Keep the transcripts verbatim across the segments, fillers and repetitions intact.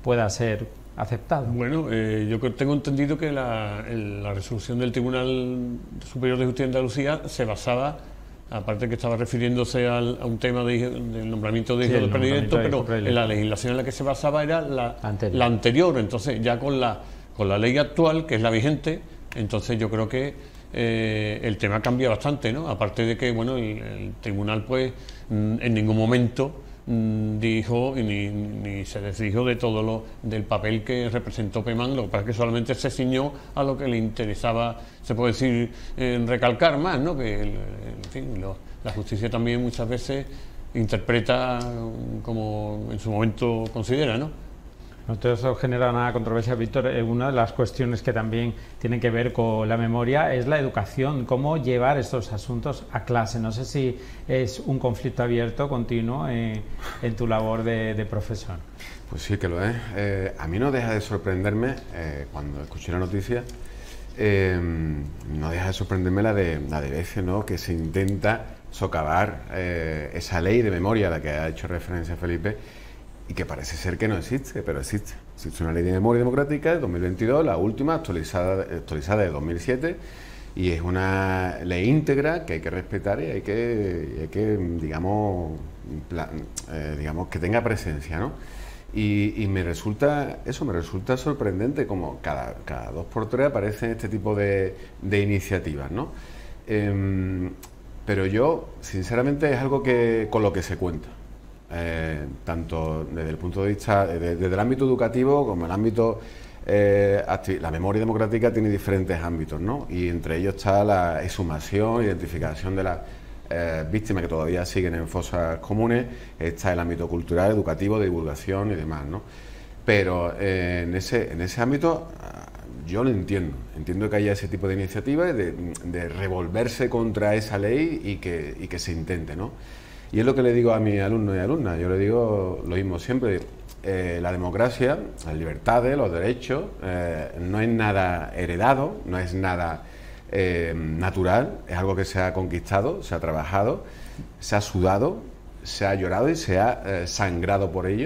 pueda ser aceptado. Bueno, eh, yo tengo entendido que la, el, la resolución del Tribunal Superior de Justicia de Andalucía se basaba, aparte que estaba refiriéndose al, a un tema de, del nombramiento de hijo sí, del predilecto, pero predilecto. en la legislación en la que se basaba era la anterior. la anterior. Entonces ya con la, con la ley actual, que es la vigente, entonces yo creo que eh, el tema cambia bastante, ¿no? Aparte de que, bueno, el, el Tribunal pues en ningún momento dijo y ni, ni se desdijo de todo lo del papel que representó Pemán, lo que pasa es que solamente se ciñó a lo que le interesaba, se puede decir, eh, recalcar más, ¿no? Que el, en fin, lo, la justicia también muchas veces interpreta como en su momento considera, ¿no? Entonces eso genera una controversia, Víctor. Una de las cuestiones que también tienen que ver con la memoria es la educación, cómo llevar estos asuntos a clase. No sé si es un conflicto abierto, continuo, en, en tu labor de, de profesor. Pues sí que lo es. Eh, a mí no deja de sorprenderme, eh, cuando escuché la noticia, eh, no deja de sorprenderme la de, la de veces, ¿no?, que se intenta socavar eh, esa ley de memoria a la que ha hecho referencia Felipe, y que parece ser que no existe, pero existe. Existe una ley de memoria democrática de dos mil veintidós, la última, actualizada, actualizada de dos mil siete, y es una ley íntegra que hay que respetar y hay que, y hay que digamos, plan, eh, digamos, que tenga presencia, ¿no? Y, y me resulta, eso me resulta sorprendente, como cada, cada dos por tres aparecen este tipo de, de iniciativas, ¿no? Eh, pero yo, sinceramente, es algo que con lo que se cuenta. Eh, tanto desde el punto de vista, de, desde el ámbito educativo como el ámbito, eh, la memoria democrática tiene diferentes ámbitos, ¿no? Y entre ellos está la exhumación, identificación de las eh, víctimas que todavía siguen en fosas comunes, está el ámbito cultural, educativo, de divulgación y demás, ¿no? Pero eh, en, ese, en ese ámbito yo lo entiendo, entiendo que haya ese tipo de iniciativas de, de revolverse contra esa ley y que, y que se intente, ¿no? Y es lo que le digo a mis alumnos y alumnas, yo le digo lo mismo siempre, eh, la democracia, las libertades, los derechos, eh, no es nada heredado, no es nada eh, natural, es algo que se ha conquistado, se ha trabajado, se ha sudado, se ha llorado y se ha eh, sangrado por ello,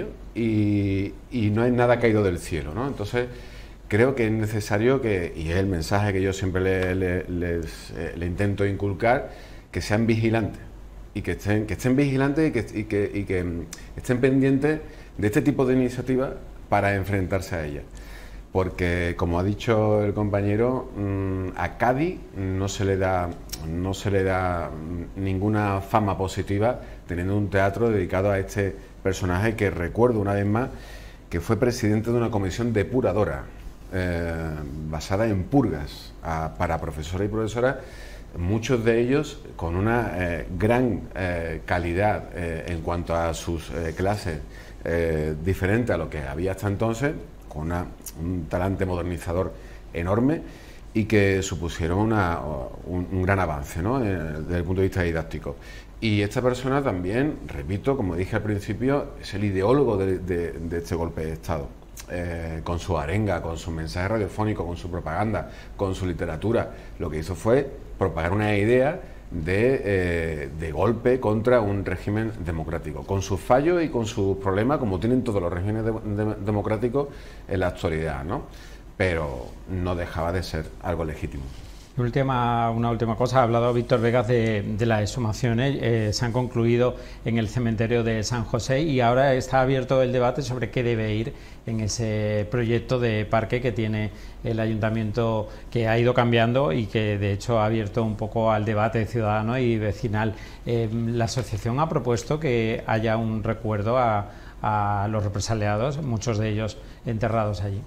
y, y no es nada caído del cielo, ¿no? Entonces creo que es necesario que, y es el mensaje que yo siempre le, le, les, eh, le intento inculcar, que sean vigilantes. Y que estén, que estén vigilantes y que, y, que, y que estén pendientes de este tipo de iniciativas para enfrentarse a ellas. Porque, como ha dicho el compañero, a Cádiz no se le da, no se le da ninguna fama positiva teniendo un teatro dedicado a este personaje que, recuerdo una vez más, que fue presidente de una comisión depuradora eh, basada en purgas a, para profesores y profesoras, muchos de ellos con una eh, gran eh, calidad eh, en cuanto a sus eh, clases, eh, diferente a lo que había hasta entonces, con una, un talante modernizador enorme, y que supusieron una, un, un gran avance, ¿no?, eh, desde el punto de vista didáctico. Y esta persona también, repito, como dije al principio, es el ideólogo de, de, de este golpe de Estado. Eh, con su arenga, con su mensaje radiofónico, con su propaganda, con su literatura, lo que hizo fue propagar una idea de, eh, de golpe contra un régimen democrático, con sus fallos y con sus problemas, como tienen todos los regímenes de, de, democráticos en la actualidad, ¿no? Pero no dejaba de ser algo legítimo. Última, una última cosa, ha hablado Víctor Vegas de, de las exhumaciones, eh, se han concluido en el cementerio de San José y ahora está abierto el debate sobre qué debe ir en ese proyecto de parque que tiene el ayuntamiento, que ha ido cambiando y que de hecho ha abierto un poco al debate ciudadano y vecinal. Eh, la asociación ha propuesto que haya un recuerdo a, a los represaliados, muchos de ellos enterrados allí.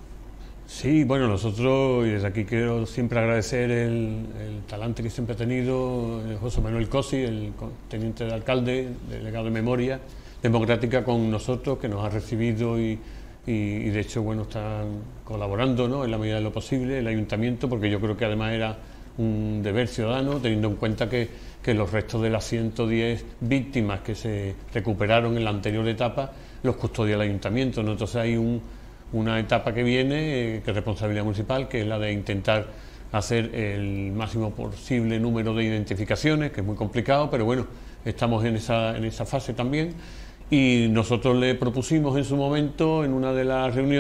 Sí, bueno, nosotros, y desde aquí quiero siempre agradecer el, el talante que siempre ha tenido José Manuel Cosi, el teniente de alcalde, delegado de Memoria Democrática, con nosotros, que nos ha recibido y, y, y de hecho, bueno, están colaborando, ¿no?, en la medida de lo posible, el ayuntamiento, porque yo creo que además era un deber ciudadano, teniendo en cuenta que, que los restos de las ciento diez víctimas que se recuperaron en la anterior etapa los custodia el ayuntamiento, ¿no? Entonces hay un una etapa que viene, eh, que es responsabilidad municipal, que es la de intentar hacer el máximo posible número de identificaciones, que es muy complicado, pero bueno, estamos en esa, en esa fase también, y nosotros le propusimos en su momento, en una de las reuniones,